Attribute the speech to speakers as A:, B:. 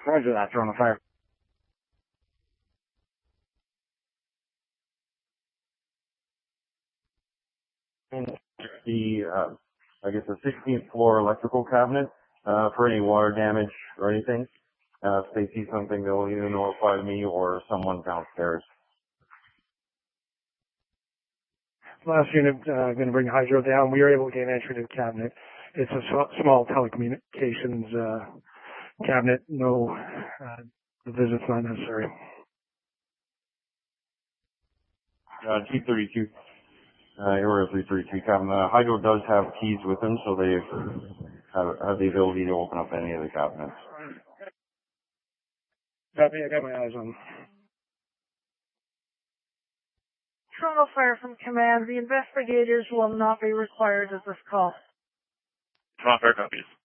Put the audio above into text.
A: Roger that, Toronto Fire.
B: The, I guess the 16th floor electrical cabinet, for any water damage or anything. If they see something, they'll either notify me or someone downstairs.
A: Last unit, going to bring hydro down. We are able to gain entry to the cabinet. It's a small telecommunications cabinet. No, the visit's not necessary.
B: T32, area 332 cabinet. Hydro does have keys with them, so they have the ability to open up any of the cabinets.
A: I got my eyes on them.
C: Toronto Fire from Command. The investigators will not be required at this call.
D: Toronto Fire copies.